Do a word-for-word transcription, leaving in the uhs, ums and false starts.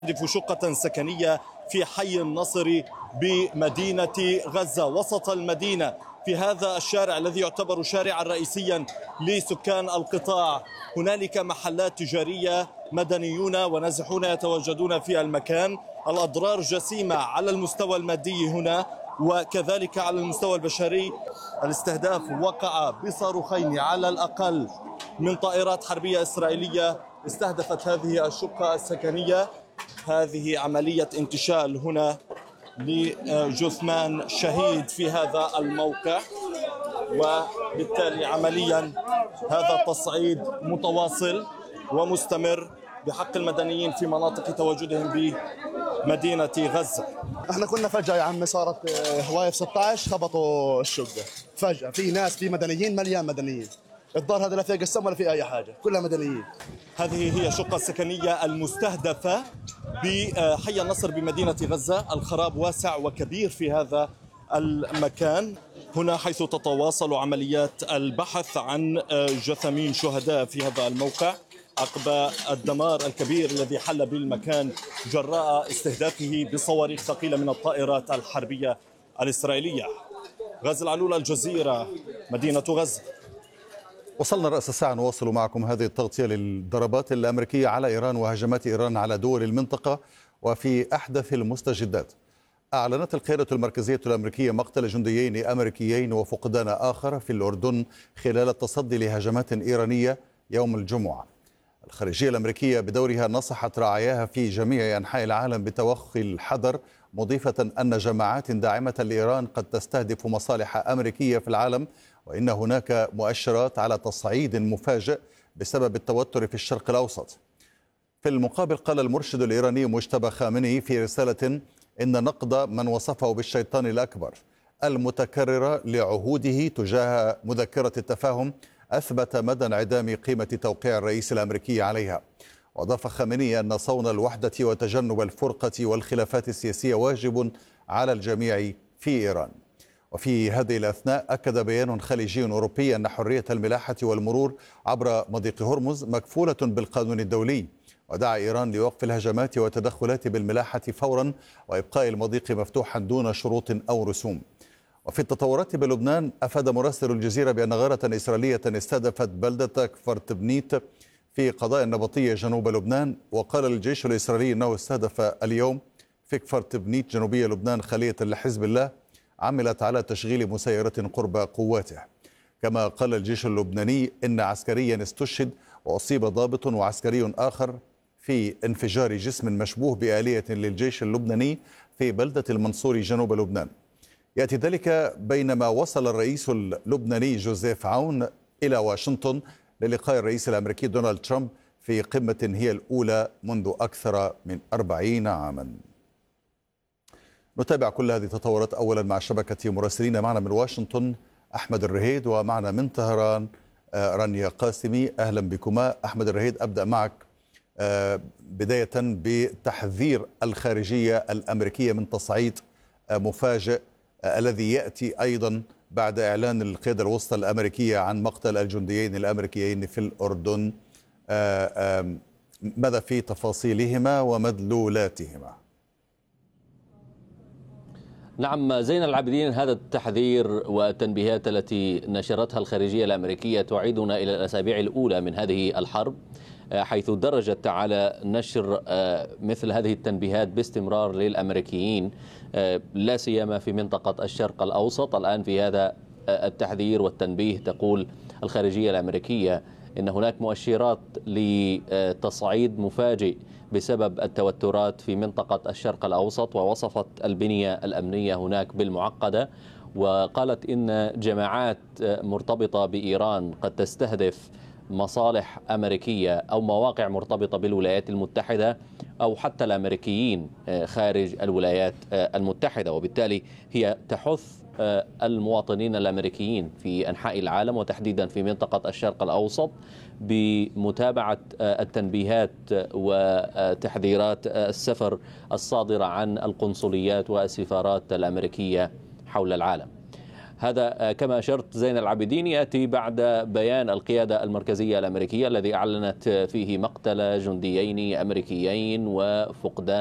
يستهدف شقة سكنية في حي النصر بمدينة غزة وسط المدينة، في هذا الشارع الذي يعتبر شارعا رئيسيا لسكان القطاع. هنالك محلات تجارية، مدنيون ونازحون يتواجدون في المكان. الأضرار جسيمة على المستوى المادي هنا وكذلك على المستوى البشري. الاستهداف وقع بصاروخين على الأقل من طائرات حربية إسرائيلية استهدفت هذه الشقة السكنية. هذه عملية انتشال هنا لجثمان شهيد في هذا الموقع، وبالتالي عمليا هذا التصعيد متواصل ومستمر بحق المدنيين في مناطق تواجدهم بمدينة غزة. احنا كنا فجأة يا عمي صارت هواية ستة عشر خبطوا الشقة فجأة، في ناس في مدنيين مليان مدنيين. الدار هذا لا فيه قسم ولا فيه أي حاجة، كلها مدنيين. هذه هي الشقة السكنية المستهدفة بحي النصر بمدينة غزة. الخراب واسع وكبير في هذا المكان هنا، حيث تتواصل عمليات البحث عن جثمين شهداء في هذا الموقع عقب الدمار الكبير الذي حل بالمكان جراء استهدافه بصواريخ ثقيلة من الطائرات الحربية الإسرائيلية. غازي العلول، الجزيرة، مدينة غزة. وصلنا رأس الساعة نواصل معكم هذه التغطية للضربات الأمريكية على إيران وهجمات إيران على دول المنطقة. وفي أحدث المستجدات، أعلنت القيادة المركزية الأمريكية مقتل جنديين أمريكيين وفقدان آخر في الأردن خلال التصدي لهجمات إيرانية يوم الجمعة. الخارجية الأمريكية بدورها نصحت رعاياها في جميع أنحاء العالم بتوخي الحذر، مضيفة أن جماعات داعمة لإيران قد تستهدف مصالح أمريكية في العالم، وإن هناك مؤشرات على تصعيد مفاجئ بسبب التوتر في الشرق الأوسط. في المقابل، قال المرشد الإيراني مجتبى خامنئي في رسالة إن نقد من وصفه بالشيطان الأكبر المتكررة لعهوده تجاه مذكرة التفاهم أثبت مدى انعدام قيمة توقيع الرئيس الأمريكي عليها. وأضاف خامنئي أن صون الوحدة وتجنب الفرقة والخلافات السياسية واجب على الجميع في إيران. وفي هذه الأثناء أكد بيان خليجي أوروبي أن حرية الملاحة والمرور عبر مضيق هرمز مكفولة بالقانون الدولي، ودعا إيران لوقف الهجمات والتدخلات بالملاحة فورا وإبقاء المضيق مفتوحا دون شروط أو رسوم. وفي التطورات بلبنان، أفاد مراسل الجزيرة بأن غارة إسرائيلية استهدفت بلدة كفرتبنيت في قضاء النبطية جنوب لبنان. وقال الجيش الإسرائيلي أنه استهدف اليوم في كفرتبنيت جنوبية لبنان خلية لحزب الله عملت على تشغيل مسيرة قرب قواته. كما قال الجيش اللبناني إن عسكريا استشهد وأصيب ضابط وعسكري آخر في انفجار جسم مشبوه بآلية للجيش اللبناني في بلدة المنصور جنوب لبنان. يأتي ذلك بينما وصل الرئيس اللبناني جوزيف عون إلى واشنطن للقاء الرئيس الأمريكي دونالد ترامب في قمة هي الأولى منذ أكثر من أربعين عاما. نتابع كل هذه التطورات أولا مع شبكة مراسلين. معنا من واشنطن أحمد الرهيد، ومعنا من طهران رانيا قاسمي. أهلا بكما. أحمد الرهيد، أبدأ معك بداية بتحذير الخارجية الأمريكية من تصعيد مفاجئ الذي يأتي أيضا بعد إعلان القيادة الوسطى الأمريكية عن مقتل الجنديين الأمريكيين في الأردن. ماذا في تفاصيلهما ومدلولاتهما؟ نعم زين العابدين، هذا التحذير والتنبيهات التي نشرتها الخارجية الأمريكية تعيدنا إلى الأسابيع الأولى من هذه الحرب، حيث درجت على نشر مثل هذه التنبيهات باستمرار للأمريكيين، لا سيما في منطقة الشرق الأوسط. الآن في هذا التحذير والتنبيه تقول الخارجية الأمريكية إن هناك مؤشرات لتصعيد مفاجئ بسبب التوترات في منطقة الشرق الأوسط، ووصفت البنية الأمنية هناك بالمعقدة، وقالت إن جماعات مرتبطة بإيران قد تستهدف مصالح أمريكية أو مواقع مرتبطة بالولايات المتحدة أو حتى الأمريكيين خارج الولايات المتحدة. وبالتالي هي تحث المواطنين الأمريكيين في أنحاء العالم وتحديدا في منطقة الشرق الأوسط بمتابعة التنبيهات وتحذيرات السفر الصادرة عن القنصليات والسفارات الأمريكية حول العالم. هذا كما أشرت زين العابدين يأتي بعد بيان القيادة المركزية الأمريكية الذي أعلنت فيه مقتل جنديين أمريكيين وفقدان